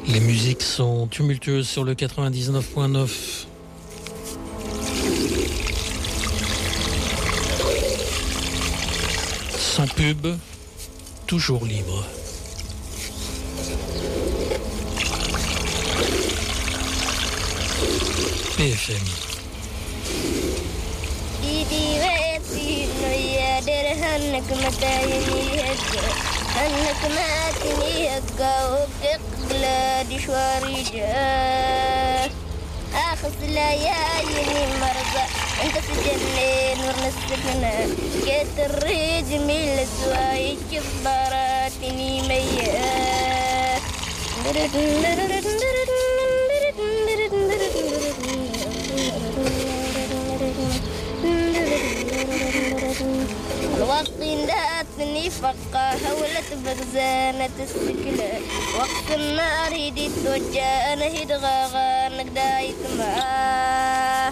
Les musiques sont tumultueuses sur le 99.9. Sans pub, toujours libre. BFM. أنك ما تنيهك وبتقلى شواري جاه آخذ ليالي مرضى أنت سجنين ورنستنا كيت الريج من السواي كبراتني مياه الوقت داتني فقاها ولت بغزانة السكلة وقت النار هدي توجه أنا هيد غاغا نقدايت معاه